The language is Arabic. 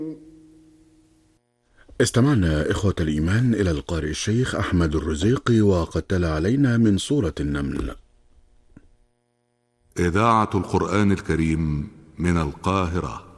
استمعنا إخوة الإيمان إلى القارئ الشيخ أحمد الرزيقي وقد تلا علينا من سورة النمل. إذاعة القرآن الكريم من القاهرة.